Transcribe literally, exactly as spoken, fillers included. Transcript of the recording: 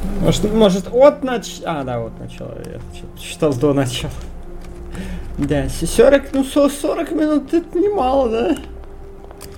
Может, может от нач... А, да, от начала. Я считал до начала. Да, сорок, ну сорок минут это немало, да?